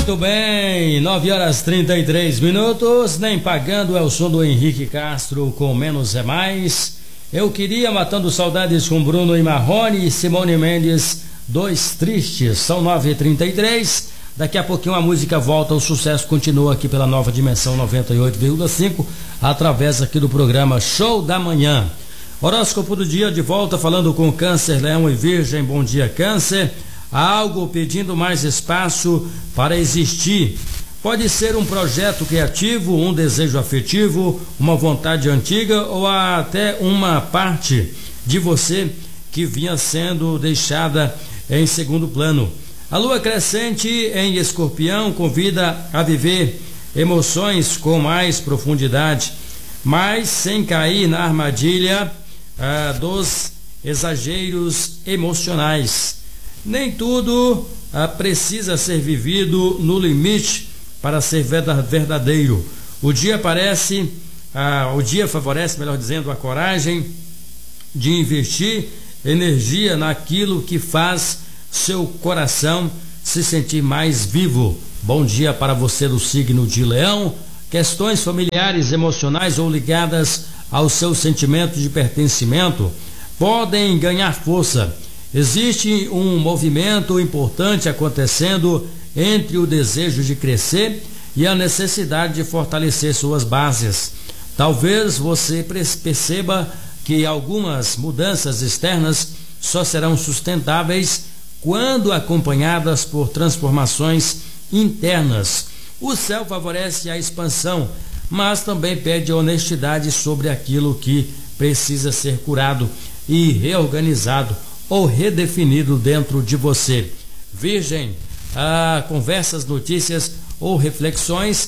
Muito bem, 9h33, nem pagando é o som do Henrique Castro com Menos é Mais. Eu queria, matando saudades com Bruno e Marrone e Simone Mendes, Dois Tristes. São 9h33, daqui a pouquinho a música volta, o sucesso continua aqui pela Nova Dimensão 98,5, através aqui do programa Show da Manhã. Horóscopo do dia de volta falando com Câncer, Leão e Virgem. Bom dia, Câncer. Algo pedindo mais espaço para existir. Pode ser um projeto criativo, um desejo afetivo, uma vontade antiga ou até uma parte de você que vinha sendo deixada em segundo plano. A lua crescente em Escorpião convida a viver emoções com mais profundidade, mas sem cair na armadilha dos exageros emocionais. Nem tudo precisa ser vivido no limite para ser verdadeiro. O dia favorece, melhor dizendo, a coragem de investir energia naquilo que faz seu coração se sentir mais vivo. Bom dia para você do signo de Leão. Questões familiares, emocionais ou ligadas ao seu sentimento de pertencimento podem ganhar força. Existe um movimento importante acontecendo entre o desejo de crescer e a necessidade de fortalecer suas bases. Talvez você perceba que algumas mudanças externas só serão sustentáveis quando acompanhadas por transformações internas. O céu favorece a expansão, mas também pede honestidade sobre aquilo que precisa ser curado e reorganizado ou redefinido dentro de você. Virgem, conversas, notícias ou reflexões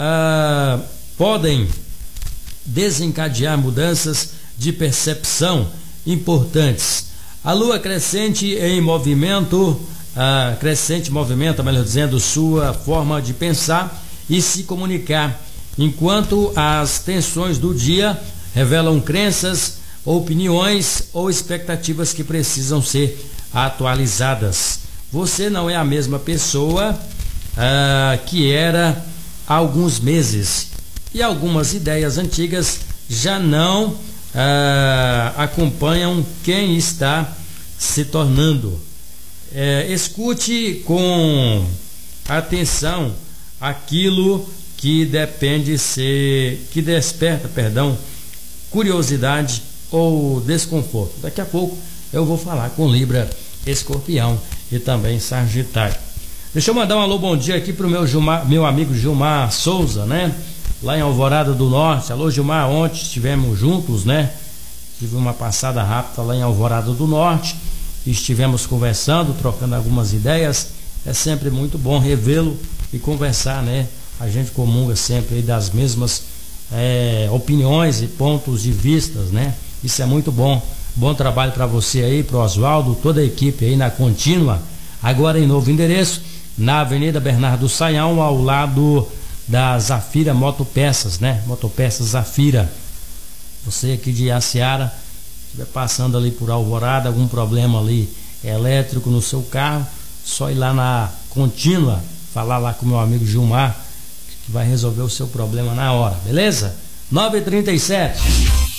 podem desencadear mudanças de percepção importantes. A lua crescente em movimento, movimenta, melhor dizendo, sua forma de pensar e se comunicar, enquanto as tensões do dia revelam crenças, opiniões ou expectativas que precisam ser atualizadas. Você não é a mesma pessoa que era há alguns meses, e algumas ideias antigas já não acompanham quem está se tornando. Escute com atenção aquilo que desperta, curiosidade ou desconforto. Daqui a pouco eu vou falar com Libra, Escorpião e também Sagitário. Deixa eu mandar um alô, bom dia aqui pro meu amigo Gilmar Souza, né? Lá em Alvorada do Norte. Alô, Gilmar, ontem estivemos juntos, né? Tive uma passada rápida lá em Alvorada do Norte. Estivemos conversando, trocando algumas ideias. É sempre muito bom revê-lo e conversar, né? A gente comunga sempre aí das mesmas opiniões e pontos de vistas, né? Isso é muito bom. Bom trabalho para você aí, pro Oswaldo, toda a equipe aí na contínua. Agora em novo endereço, na Avenida Bernardo Sayão, ao lado da Zafira Motopeças, né? Motopeças Zafira. Você aqui de Iaciara, estiver passando ali por Alvorada, algum problema ali elétrico no seu carro, só ir lá na contínua, falar lá com o meu amigo Gilmar, que vai resolver o seu problema na hora, beleza? 9h37.